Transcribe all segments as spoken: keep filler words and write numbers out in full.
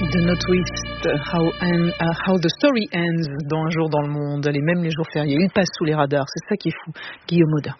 The No Twist, how, and, uh, how the story ends dans Un jour dans le monde, les mêmes les jours fériés, ils passent sous les radars, c'est ça qui est fou. Guillaume Audin.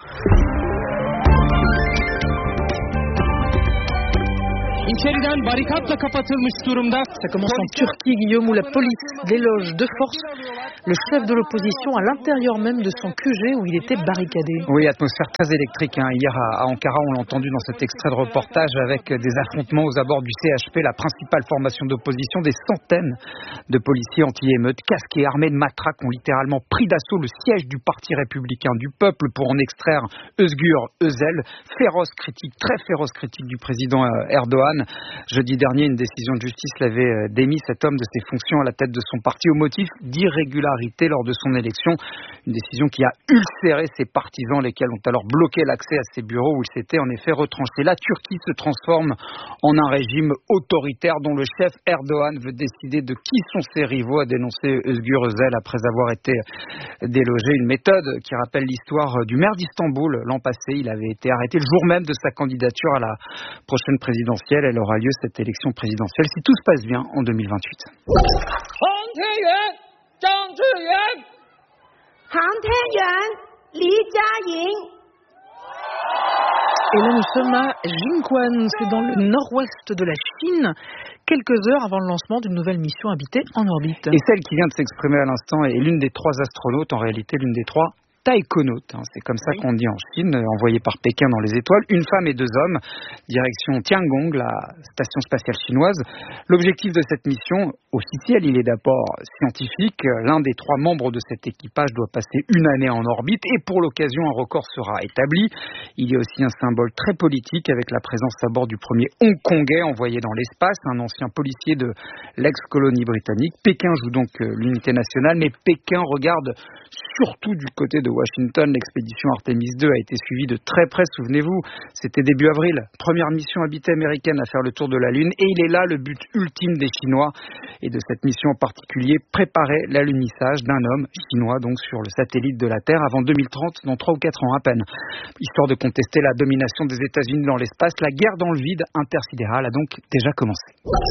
Ça commence en Turquie, Guillaume, où la police déloge de force le chef de l'opposition à l'intérieur même de son Q G où il était barricadé. Oui, atmosphère très électrique. Hein. Hier à Ankara, on l'a entendu dans cet extrait de reportage avec des affrontements aux abords du C H P, la principale formation d'opposition. Des centaines de policiers anti-émeutes, casqués, armés de matraques, ont littéralement pris d'assaut le siège du Parti républicain du peuple pour en extraire Özgür Özel. Féroce critique, très féroce critique du président Erdogan. Jeudi dernier, une décision de justice l'avait démis, cet homme, de ses fonctions à la tête de son parti au motif d'irrégularité lors de son élection. Une décision qui a ulcéré ses partisans, lesquels ont alors bloqué l'accès à ses bureaux où il s'était en effet retranché. La Turquie se transforme en un régime autoritaire dont le chef Erdogan veut décider de qui sont ses rivaux, a dénoncé Özgür Özel après avoir été délogé. Une méthode qui rappelle l'histoire du maire d'Istanbul. L'an passé, il avait été arrêté le jour même de sa candidature à la prochaine présidentielle. Elle aura lieu, cette élection présidentielle, si tout se passe bien, en deux mille vingt-huit. Et là, nous sommes à Jinshan, c'est dans le nord-ouest de la Chine, quelques heures avant le lancement d'une nouvelle mission habitée en orbite. Et celle qui vient de s'exprimer à l'instant est l'une des trois astronautes, en réalité l'une des trois taïkonautes, hein, c'est comme ça qu'on dit en Chine, envoyée par Pékin dans les étoiles, une femme et deux hommes, direction Tiangong, la station spatiale chinoise. L'objectif de cette mission officielle, il est d'abord scientifique. L'un des trois membres de cet équipage doit passer une année en orbite et pour l'occasion, un record sera établi. Il y a aussi un symbole très politique avec la présence à bord du premier Hongkongais envoyé dans l'espace, un ancien policier de l'ex-colonie britannique. Pékin joue donc l'unité nationale, mais Pékin regarde surtout du côté de Washington. L'expédition Artemis deux a été suivie de très près, souvenez-vous, c'était début avril, première mission habitée américaine à faire le tour de la Lune, et il est là le but ultime des Chinois, et de cette mission en particulier, préparer l'alunissage d'un homme chinois donc sur le satellite de la Terre avant deux mille trente, dans trois ou quatre ans à peine. Histoire de contester la domination des États-Unis dans l'espace, la guerre dans le vide intersidéral a donc déjà commencé.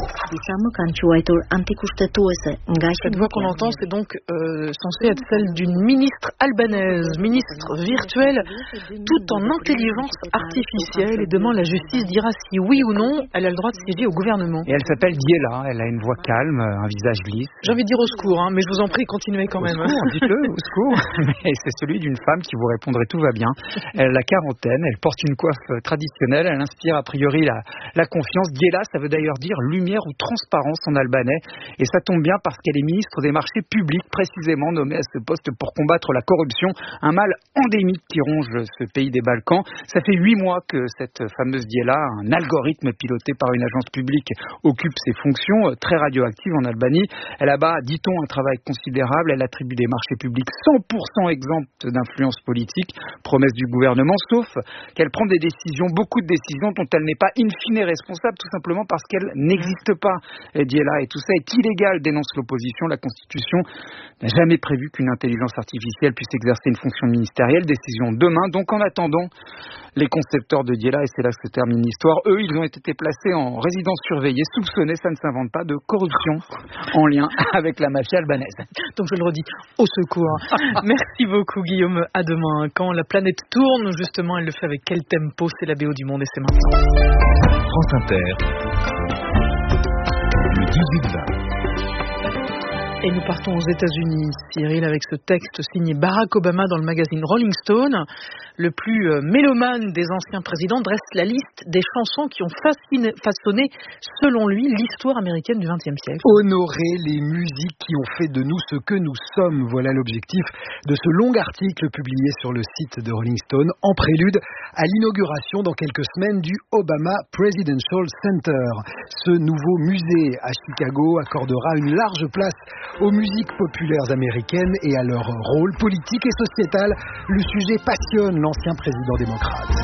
Cette voix qu'on entend, c'est donc euh, censée être celle d'une ministre albanaise, ministre virtuelle, tout en intelligence artificielle, et demain la justice dira si oui ou non elle a le droit de siéger au gouvernement. Et elle s'appelle Diela, elle a une voix calme, un visage lisse. J'ai envie de dire au secours, hein, mais je vous en prie, continuez quand au même. Secours, dites-le, au secours. Mais c'est celui d'une femme qui vous répondrait tout va bien. Elle a la quarantaine, elle porte une coiffe traditionnelle, elle inspire a priori la, la confiance. Diela, ça veut d'ailleurs dire lumière ou transparence en albanais, et ça tombe bien parce qu'elle est ministre des marchés publics, précisément nommée à ce poste pour combattre la corruption, un mal endémique qui ronge ce pays des Balkans. Ça fait huit mois que cette fameuse Diela, un algorithme piloté par une agence publique, occupe ses fonctions, très radioactives en Albanie. Elle abat, dit-on, un travail considérable. Elle attribue des marchés publics cent pour cent exempts d'influence politique, promesse du gouvernement, sauf qu'elle prend des décisions, beaucoup de décisions dont elle n'est pas in fine responsable, tout simplement parce qu'elle n'existe pas. Diela, et tout ça est illégal, dénonce l'opposition. La Constitution n'a jamais prévu qu'une intelligence artificielle puisse exercer une fonction ministérielle. Décision demain. Donc en attendant, les concepteurs de Diela, et c'est là que se termine l'histoire, eux, ils ont été placés en résidence surveillée, soupçonnés, ça ne s'invente pas, de corruption en lien avec la mafia albanaise. Donc je le redis, au secours. Merci beaucoup Guillaume, à demain. Quand la planète tourne, justement, elle le fait avec quel tempo? C'est la B O du monde et c'est maintenant. France Inter, le dix-huit vingt. Et nous partons aux États-Unis, Cyril, avec ce texte signé Barack Obama dans le magazine Rolling Stone. Le plus euh, mélomane des anciens présidents dresse la liste des chansons qui ont fasciné, façonné, selon lui, l'histoire américaine du vingtième siècle. Honorer les musiques qui ont fait de nous ce que nous sommes. Voilà l'objectif de ce long article publié sur le site de Rolling Stone, en prélude à l'inauguration dans quelques semaines du Obama Presidential Center. Ce nouveau musée à Chicago accordera une large place aux musiques populaires américaines et à leur rôle politique et sociétal. Le sujet passionne l'ancien président démocrate.